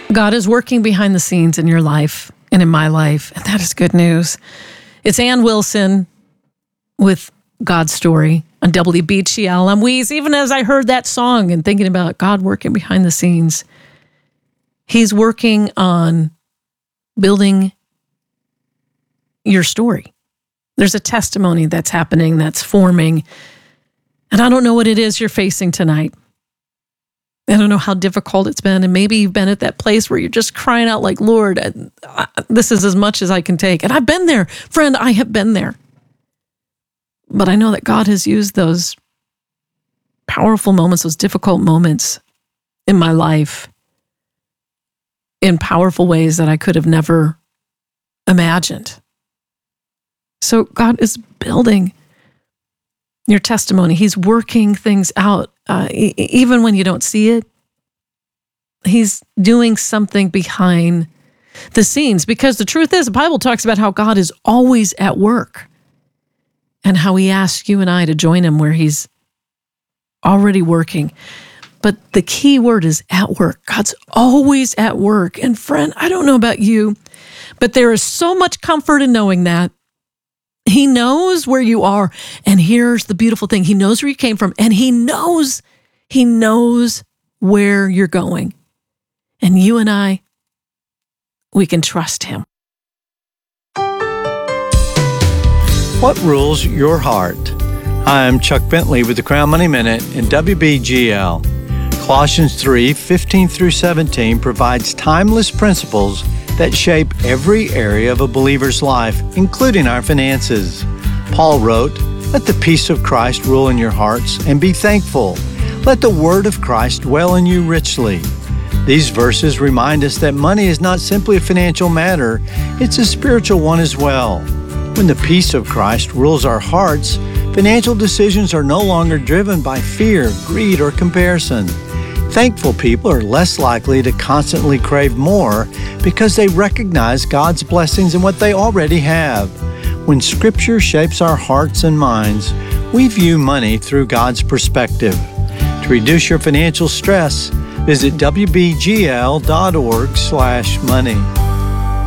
God is working behind the scenes in your life and in my life, and that is good news. It's Ann Wilson with God's Story on WBGL. I'm Weeze. Even as I heard that song and thinking about God working behind the scenes, He's working on building your story. There's a testimony that's happening, that's forming, and I don't know what it is you're facing tonight. I don't know how difficult it's been, and maybe you've been at that place where you're just crying out like, Lord, this is as much as I can take. And I've been there. Friend, I have been there. But I know that God has used those powerful moments, those difficult moments in my life in powerful ways that I could have never imagined. So God is building your testimony. He's working things out. Even when you don't see it, He's doing something behind the scenes. Because the truth is, the Bible talks about how God is always at work and how He asks you and I to join Him where He's already working. But the key word is at work. God's always at work. And friend, I don't know about you, but there is so much comfort in knowing that He knows where you are. And here's the beautiful thing. He knows where you came from, and He knows where you're going. And you and I, we can trust Him. What rules your heart? Hi, I'm Chuck Bentley with the Crown Money Minute in WBGL. Colossians 3:15-17 provides timeless principles that shape every area of a believer's life, including our finances. Paul wrote, "Let the peace of Christ rule in your hearts, and be thankful. Let the word of Christ dwell in you richly." These verses remind us that money is not simply a financial matter, it's a spiritual one as well. When the peace of Christ rules our hearts, financial decisions are no longer driven by fear, greed, or comparison. Thankful people are less likely to constantly crave more because they recognize God's blessings in what they already have. When Scripture shapes our hearts and minds, we view money through God's perspective. To reduce your financial stress, visit WBGL.org/money.